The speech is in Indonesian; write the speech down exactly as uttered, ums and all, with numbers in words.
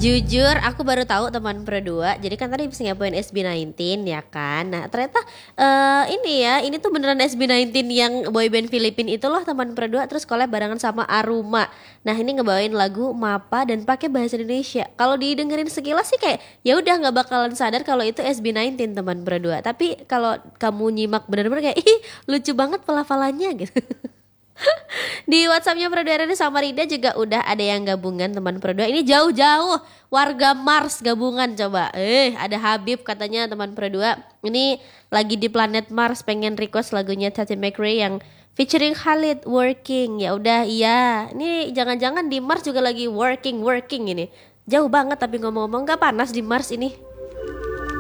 Jujur aku baru tahu teman Pro dua. Jadi kan tadi habis ngapain S B sembilan belas ya kan. Nah ternyata eh ini ya, ini tuh beneran S B sembilan belas yang boyband Filipin itu loh teman Pro dua. Terus collab barengan sama Aruma. Nah ini ngebawain lagu Mapa dan pakai bahasa Indonesia. Kalau didengerin sekilas sih kayak ya udah nggak bakalan sadar kalau itu S B sembilan belas teman Pro dua. Tapi kalau kamu nyimak bener-bener kayak ih lucu banget pelafalannya gitu. Di WhatsAppnya Pro dua R R sama Rida juga udah ada yang gabungan teman Pro dua. Ini jauh-jauh warga Mars gabungan coba. Eh ada Habib katanya teman Pro dua. Ini lagi di planet Mars pengen request lagunya Tati McRae yang featuring Khalid Working. Ya udah iya. Ini jangan-jangan di Mars juga lagi working working ini. Jauh banget tapi ngomong-ngomong gak panas di Mars ini.